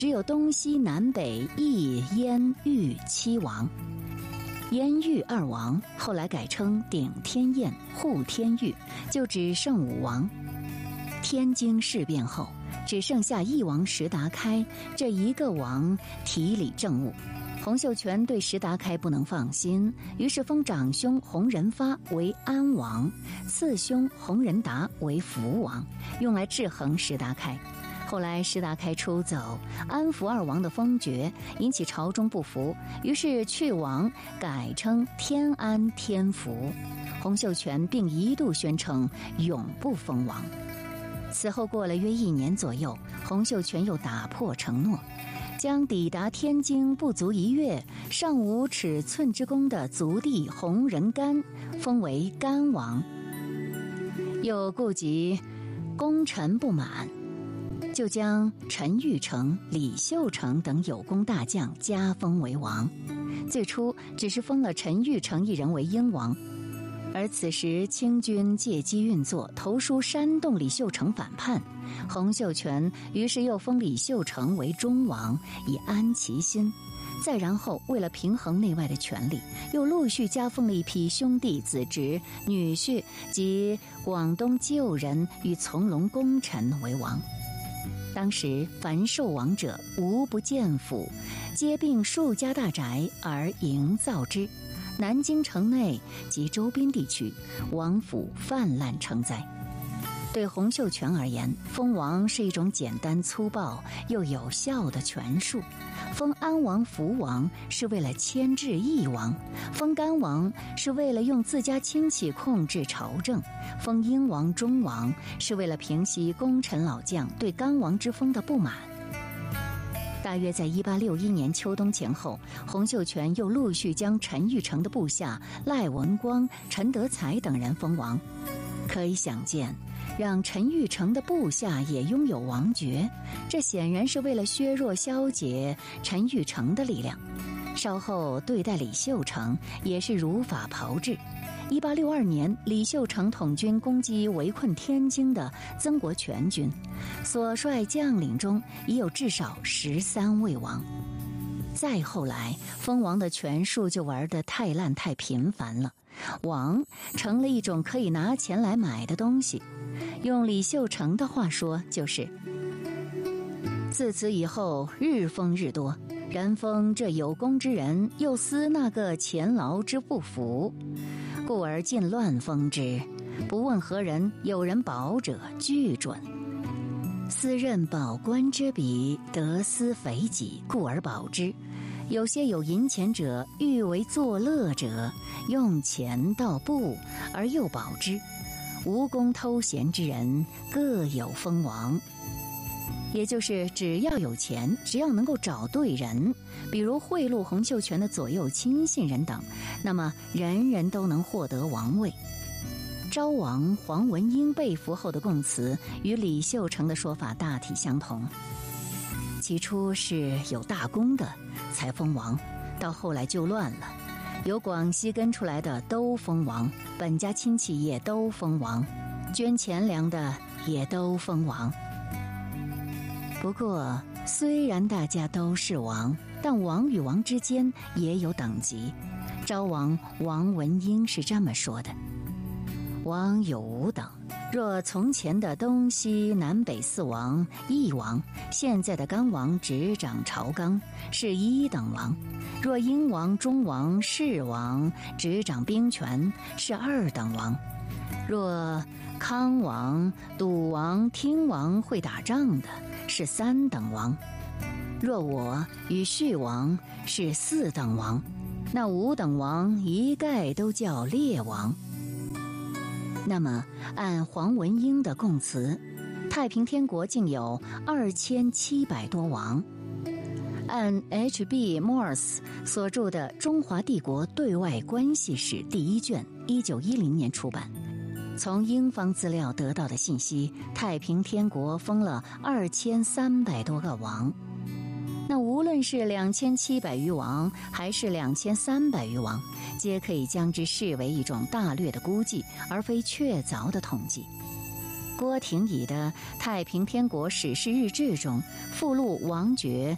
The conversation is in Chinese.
只有东西南北义、燕、豫7王。燕豫2王后来改称顶天燕、护天玉，就只剩5王。天津事变后，只剩下一王石达开这一个王提理政务。洪秀全对石达开不能放心，于是封长兄洪仁发为安王，次兄洪仁达为福王，用来制衡石达开。后来石达开出走，安福2王的封爵引起朝中不服，于是去王改称天安天福。洪秀全并一度宣称永不封王。此后过了约1年左右，洪秀全又打破承诺，将抵达天津不足1月、尚无尺寸之功的族弟洪仁玕封为甘王。又顾及功臣不满，就将陈玉成、李秀成等有功大将加封为王。最初只是封了陈玉成一人为英王，而此时清军借机运作，投书煽动李秀成反叛。洪秀全于是又封李秀成为中王，以安其心。再然后为了平衡内外的权力，又陆续加封了一批兄弟、子侄、女婿及广东旧人与从龙功臣为王。当时凡受王者，无不建府，皆并数家大宅而营造之。南京城内及周边地区，王府泛滥成灾。对洪秀全而言，封王是一种简单粗暴又有效的权术。封安王、福王是为了牵制义王，封甘王是为了用自家亲戚控制朝政，封英王、中王是为了平息功臣老将对甘王之封的不满。大约在1861年秋冬前后，洪秀全又陆续将陈玉成的部下赖文光、陈德才等人封王。可以想见，让陈玉成的部下也拥有王爵，这显然是为了削弱消解陈玉成的力量。稍后对待李秀成也是如法炮制。1862年，李秀成统军攻击围困天津的曾国荃军，所率将领中已有至少13位王。再后来，封王的权术就玩得太烂太频繁了，王成了一种可以拿钱来买的东西。用李秀成的话说，就是自此以后，日封日多，然封这有功之人，又思那个钱劳之不符，故而尽乱封之，不问何人，有人保者俱准。私任保官之比，得私肥己，故而保之。有些有银钱者，欲为作乐者，用钱到布而又保之。无功偷闲之人，各有封王。也就是只要有钱，只要能够找对人，比如贿赂洪秀全的左右亲信人等，那么人人都能获得王位。昭王黄文英被俘后的供词与李秀成的说法大体相同，起初是有大功的才封王，到后来就乱了，有广西跟出来的都封王，本家亲戚也都封王，捐钱粮的也都封王。不过虽然大家都是王，但王与王之间也有等级。昭王王文英是这么说的：王有5等，若从前的东西南北4王、1王，现在的甘王执掌朝纲，是1等王；若英王、中王、士王执掌兵权，是2等王；若康王、赌王、听王会打仗的，是3等王；若我与续王是4等王，那5等王一概都叫列王。那么按黄文英的供词，太平天国竟有2700多王。按 H.B. Morse 所著的《中华帝国对外关系史》第1卷1910年出版，从英方资料得到的信息，太平天国封了2300多个王。那无论是2700余王还是2300余王，皆可以将之视为一种大略的估计，而非确凿的统计。郭廷乙的《太平天国史事日志》中附录王爵